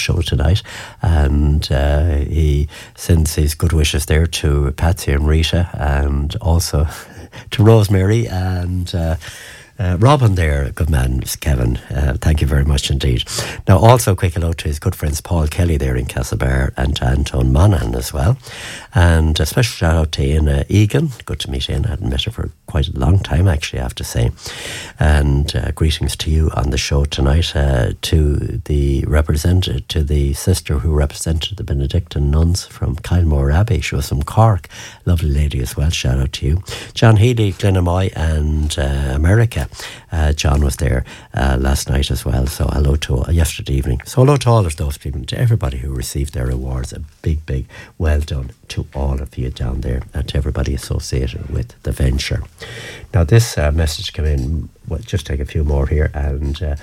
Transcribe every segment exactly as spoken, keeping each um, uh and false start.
show tonight, and uh, he sends his good wishes there to Patsy and Rita, and also to Rosemary and uh, Uh, Robin there, good man, Kevin. Uh, thank you very much indeed. Now, also a quick hello to his good friends Paul Kelly there in Castlebar and to Anton Monahan as well. And a special shout out to Ian uh, Egan. Good to meet Ian. I hadn't met her for quite a long time, actually, I have to say. And uh, greetings to you on the show tonight. Uh, to the representative, to the sister who represented the Benedictine nuns from Kylemore Abbey. She was from Cork. Lovely lady as well. Shout out to you. John Healy, Glenamoy and uh, America. Uh, John was there uh, last night as well, so hello to uh, yesterday evening. So hello to all of those people and to everybody who received their awards. A big, big well done to all of you down there and to everybody associated with the venture. Now this uh, message came in, well, just take a few more here, and uh,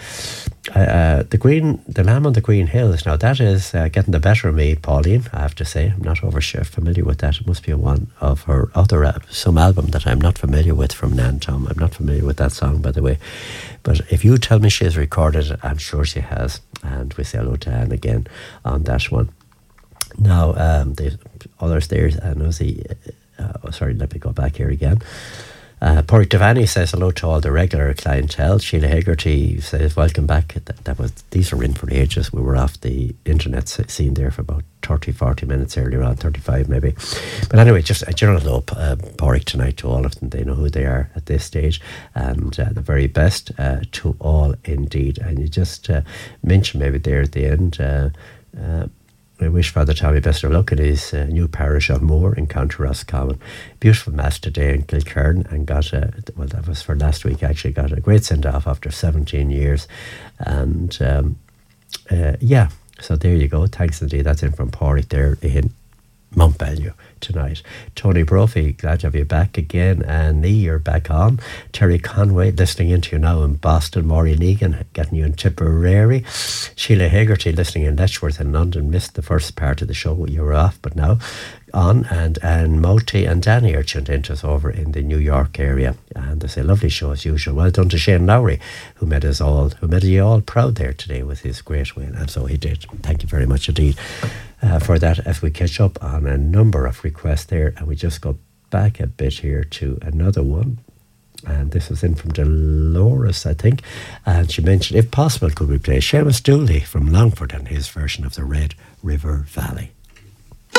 uh, the green, the Lamb on the Green Hills. Now that is uh, getting the better of me, Pauline, I have to say. I'm not over sure familiar with that. It must be one of her other uh, some album that I'm not familiar with from Nan Tom. I'm not familiar with that song, by the way, but if you tell me she has recorded it, I'm sure she has, and we say hello to Anne again on that one. Now um, the others there, I know the uh, oh, sorry, let me go back here again. Uh, Porrick Devaney says hello to all the regular clientele. Sheila Hegarty says welcome back. That, that was these are in for ages. We were off the internet scene there for about thirty, forty minutes earlier on, thirty-five maybe. But anyway, just a general hello, uh, Porrick tonight to all of them. They know who they are at this stage, and uh, the very best uh, to all indeed. And you just uh, mentioned maybe there at the end. Uh, uh, I wish Father Tommy best of luck in his uh, new parish of Moore in County Roscommon. Beautiful mass today in Kilkern, and got a, well, that was for last week actually, got a great send off after seventeen years. And um, uh, yeah, so there you go. Thanks indeed. That's in from Porrick there in Montbellew tonight. Tony Brophy, glad to have you back again. And Nee, you're back on. Terry Conway, listening into you now in Boston. Maureen Egan, getting you in Tipperary. Sheila Hegarty, listening in Letchworth in London. Missed the first part of the show. You were off, but now on. And and Moti and Danny are tuned into us over in the New York area. And there's a lovely show as usual. Well done to Shane Lowry, who made us all, who made you all proud there today with his great win. And so he did. Thank you very much indeed. Uh, for that, as we catch up on a number of requests there, and we just go back a bit here to another one, and this was in from Dolores, I think, and she mentioned, if possible, could we play Seamus Dooley from Longford and his version of the Red River Valley.